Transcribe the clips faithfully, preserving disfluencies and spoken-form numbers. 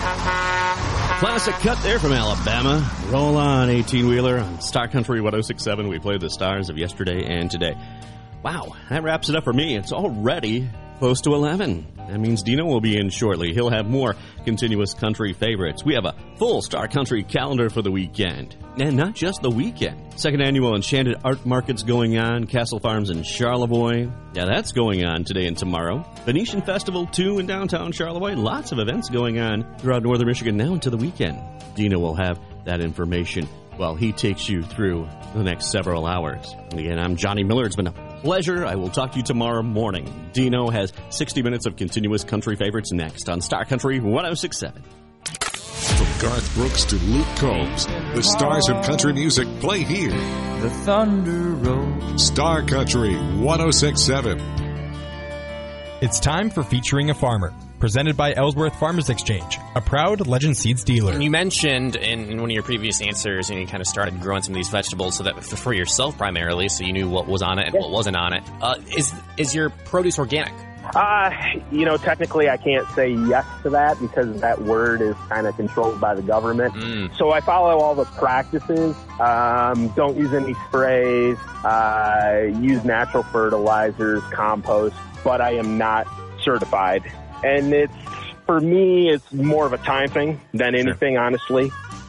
Classic cut there from Alabama. Roll on, eighteen-wheeler on Star Country one oh six point seven. We played the stars of yesterday and today. Wow, that wraps it up for me. It's already close to eleven. That means Dino will be in shortly. He'll have more continuous country favorites. We have a full Star Country calendar for the weekend. And not just the weekend. Second annual Enchanted Art Market's going on. Castle Farms in Charlevoix. Yeah, that's going on today and tomorrow. Venetian Festival, too, in downtown Charlevoix. Lots of events going on throughout northern Michigan now into the weekend. Dino will have that information while he takes you through the next several hours. And again, I'm Johnny Miller. It's been a pleasure. I will talk to you tomorrow morning. Dino has sixty minutes of continuous country favorites next on Star Country one oh six point seven. From Garth Brooks to Luke Combs, the stars of country music play here. The thunder rolls. Star Country one oh six point seven. It's time for Featuring a Farmer, presented by Ellsworth Farmers Exchange, a proud Legend Seeds dealer. You mentioned in, in one of your previous answers, you, know, you kind of started growing some of these vegetables so that for, for yourself primarily, so you knew what was on it and what wasn't on it. Uh, is is your produce organic? Uh, you know, technically I can't say yes to that because that word is kind of controlled by the government. Mm. So I follow all the practices. Um, don't use any sprays. Uh, use natural fertilizers, compost, but I am not certified. And it's, for me, it's more of a time thing than anything, sure. honestly,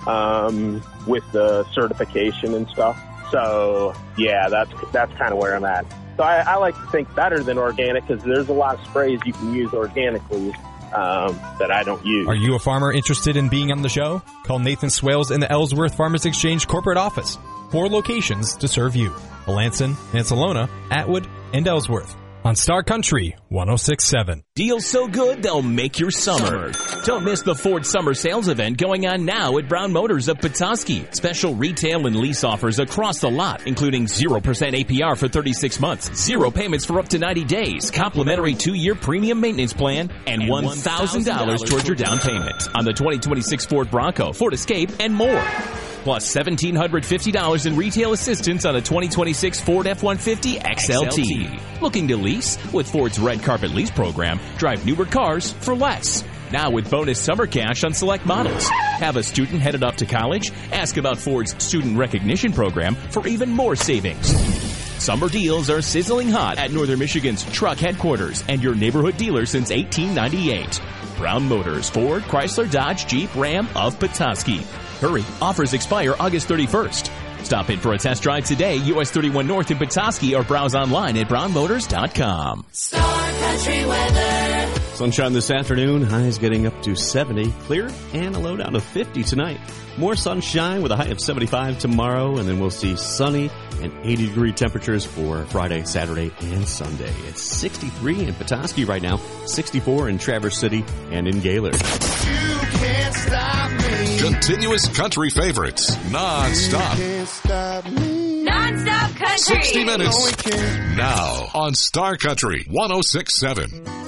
um, with the certification and stuff. So, yeah, that's that's kind of where I'm at. So I, I like to think better than organic because there's a lot of sprays you can use organically um, that I don't use. Are you a farmer interested in being on the show? Call Nathan Swales in the Ellsworth Farmers Exchange corporate office. Four locations to serve you. Melanson, Ancelona, Atwood, and Ellsworth. On Star Country one oh six point seven. Deals so good, they'll make your summer. Don't miss the Ford Summer Sales event going on now at Brown Motors of Petoskey. Special retail and lease offers across the lot, including zero percent A P R for thirty-six months, zero payments for up to ninety days, complimentary two-year premium maintenance plan, and one thousand dollars towards your down payment on the twenty twenty-six Ford Bronco, Ford Escape, and more. Plus one thousand seven hundred fifty dollars in retail assistance on a twenty twenty-six Ford F one fifty X L T. Looking to lease? With Ford's Red Carpet Lease program, drive newer cars for less. Now with bonus summer cash on select models. Have a student headed off to college? Ask about Ford's Student Recognition program for even more savings. Summer deals are sizzling hot at Northern Michigan's truck headquarters and your neighborhood dealer since eighteen ninety-eight. Brown Motors, Ford, Chrysler, Dodge, Jeep, Ram of Petoskey. Hurry, offers expire August thirty-first. Stop in for a test drive today, U S thirty-one North in Petoskey, or browse online at brown motors dot com. Star Country weather. Sunshine this afternoon, highs getting up to seventy. Clear and a low down to fifty tonight. More sunshine with a high of seventy-five tomorrow, and then we'll see sunny and eighty degree temperatures for Friday, Saturday, and Sunday. It's sixty-three in Petoskey right now, sixty-four in Traverse City and in Gaylord. You can't stop me. Continuous country favorites, non-stop. You can't stop me. Non-stop country. sixty minutes. No, now on Star Country one oh six point seven.